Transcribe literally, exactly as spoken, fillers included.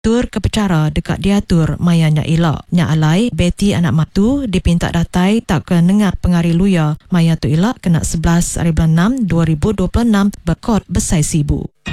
tur kepecara dekat diatur maya nya elak. Nya alai, Betty anak matu dipinta datai tak ke nengah pengari luya maya tu elak kena sebelas hari bulan enam dua ribu dua puluh enam berkot besai sibu.